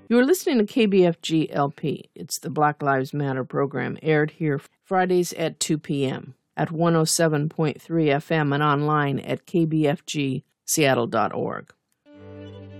You are listening to KBFG LP. It's the Black Lives Matter program, aired here Fridays at 2 p.m. at 107.3 FM and online at kbfgseattle.org.